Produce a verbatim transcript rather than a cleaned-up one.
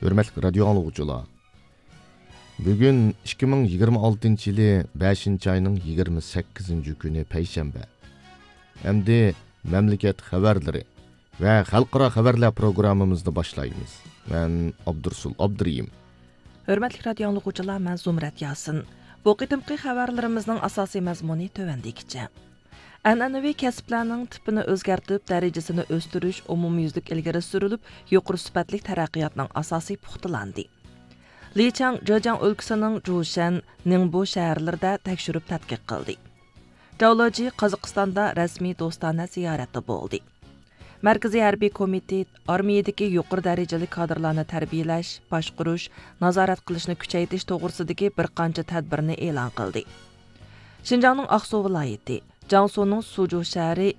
Hürmetli radyo anlıqçılar. Bugün ikki ming yigirma oltinchi yili beshinchi ayning yigirma sakkizinchi kuni payshanba. Endi mamlakat xabarlari va xalqaro xabarlar programmamizni boshlaymiz. Men Abdursul Abduriyim. Hürmetli radyo anlıqçılar, men Zumrat Yasin. Bu qitimqi xabarlarimizning asosiy mazmuni tövəndikicha. An'anaviy kasblarning tipini o'zgartirib, darajasini o'stirish umumyuzlik ilgari surilib, yuqori sifatli taraqqiyotning asosiy puxtalandi. Lichang Zhejiang o'lkasining Zhushan, Ningbo shaharlarida tekshirib tadqiq qildi. Davlatchi Qozog'istonda rasmiy do'stona ziyoratda bo'ldi. Markaziy harbiy komitet armiyadagi yuqori darajali kadrlarni tarbiyalash, boshqarish, nazorat qilishni kuchaytirish to'g'risidagi bir qancha tadbirni e'lon qildi. Xinjiangning Aqsu viloyati, Jiangsuning Suzhou shahri